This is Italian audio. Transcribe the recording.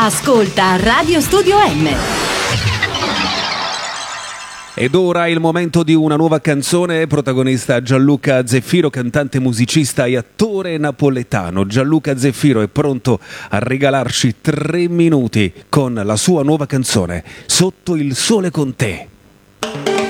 Ascolta Radio Studio M. Ed ora è il momento di una nuova canzone, protagonista Gianluca Zeffiro, cantante, musicista e attore napoletano. Gianluca Zeffiro è pronto a regalarci 3 minuti con la sua nuova canzone, Sotto il sole con te.